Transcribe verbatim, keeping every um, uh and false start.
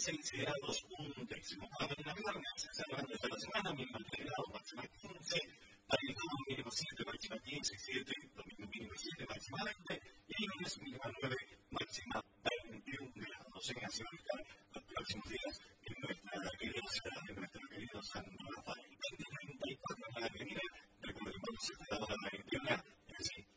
dieciséis grados, un décimo. Para el viernes, cerrando esta la semana, mínima tres grados, máxima quince. Para el sábado, mínimo siete, máxima quince, siete. Domingo, mínimo siete, máxima veinte. Y el lunes, mínima nueve, máxima veintiún grados. En Nacional, los próximos días